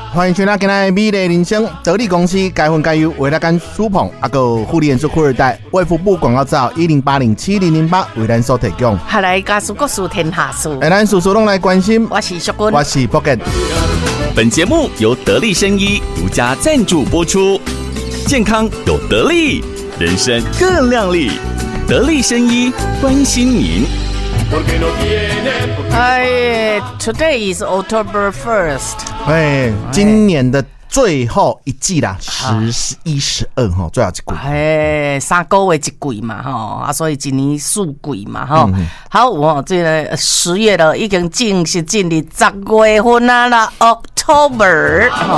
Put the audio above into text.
欢迎收听今天的美丽人生得力公司该分该优为大家舒捧还有护理演出富二代卫福部广告照10807008为咱所提供。 下来家事各事天下事， 咱事事拢来关心。 我是淑君， 我是博健。 本节目由得力生医独家赞助播出。健康有得力，人生更亮丽。得力生医关心您。 Today is October 1st。 今年的最后一季啦，10、11、12哈，最后一季。 3个月一季嘛哈，所以一年4季嘛哈。好，我这个10月了，已经正式进入10月份啦，October。